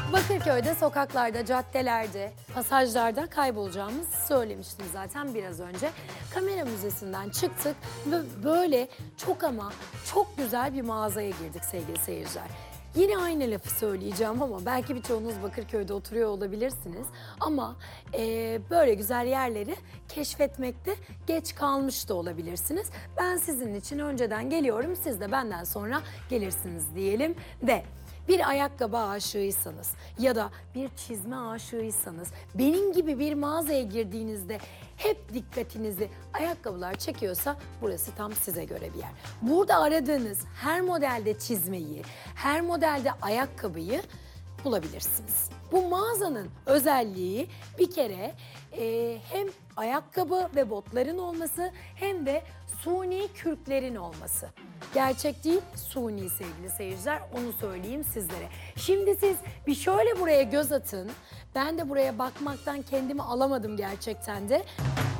Bakırköy'de, sokaklarda, caddelerde, pasajlarda kaybolacağımızı söylemiştim zaten biraz önce. Kamera müzesinden çıktık ve böyle çok ama çok güzel bir mağazaya girdik sevgili seyirciler. Yine aynı lafı söyleyeceğim ama belki birçoğunuz Bakırköy'de oturuyor olabilirsiniz. Ama böyle güzel yerleri keşfetmekte geç kalmış da olabilirsiniz. Ben sizin için önceden geliyorum, siz de benden sonra gelirsiniz diyelim de... Bir ayakkabı aşığıysanız ya da bir çizme aşığıysanız, benim gibi bir mağazaya girdiğinizde hep dikkatinizi ayakkabılar çekiyorsa burası tam size göre bir yer. Burada aradığınız her modelde çizmeyi, her modelde ayakkabıyı bulabilirsiniz. Bu mağazanın özelliği bir kere hem ayakkabı ve botların olması hem de suni kürklerin olması. Gerçek değil, suni sevgili seyirciler, onu söyleyeyim sizlere. Şimdi siz bir şöyle buraya göz atın. Ben de buraya bakmaktan kendimi alamadım gerçekten de.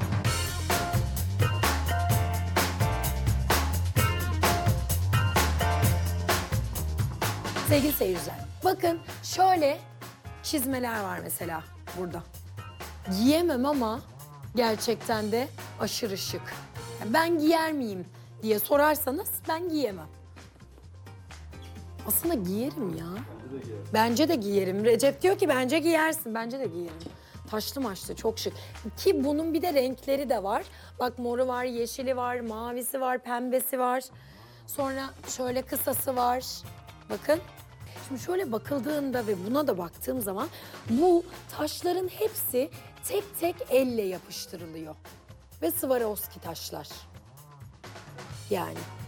Sevgili seyirciler, bakın şöyle çizmeler var mesela burada. Giyemem ama gerçekten de aşırı şık. Ben giyer miyim diye sorarsanız ben giyemem. Aslında giyerim ya. Bence de giyerim. Recep diyor ki bence giyersin. Bence de giyerim. Taşlı maçlı çok şık. Ki bunun bir de renkleri de var. Bak moru var, yeşili var, mavisi var, pembesi var. Sonra şöyle kısası var. Bakın. Şimdi şöyle bakıldığında ve buna da baktığım zaman bu taşların hepsi tek tek elle yapıştırılıyor. Ve Swarovski taşlar. Yani